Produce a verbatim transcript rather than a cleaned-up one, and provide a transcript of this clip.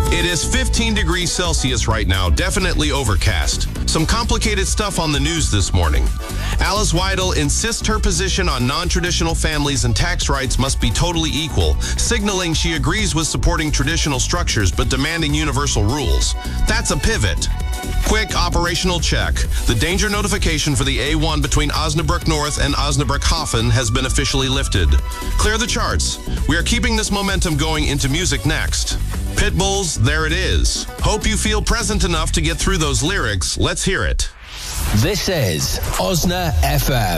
It is fifteen degrees Celsius right now, definitely overcast. Some complicated stuff on the news this morning. Alice Weidel insists her position on non-traditional families and tax rights must be totally equal, signaling she agrees with supporting traditional structures but demanding universal rules. That's a pivot. Quick operational check. The danger notification for the A one between Osnabrück North and Osnabrück Hafen has been officially lifted. Clear the charts. We are keeping this momentum going into music next. Pitbulls, There It Is. Hope you feel present enough to get through those lyrics. Let's hear it. This is Osna F M.